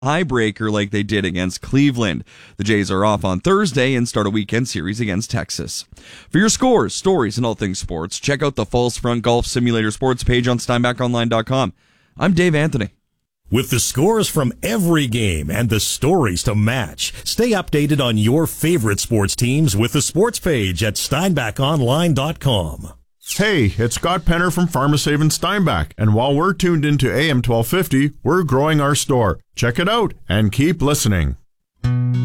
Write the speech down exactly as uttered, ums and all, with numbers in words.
tiebreaker like they did against Cleveland. The Jays are off on Thursday and start a weekend series against Texas. For your scores, stories, and all things sports, check out the False Front Golf Simulator Sports page on Steinbach Online dot com. I'm Dave Anthony. With the scores from every game and the stories to match, stay updated on your favorite sports teams with the sports page at Steinbach Online dot com. Hey, it's Scott Penner from PharmaSave in Steinbach, and while we're tuned into A M twelve fifty, we're growing our store. Check it out and keep listening.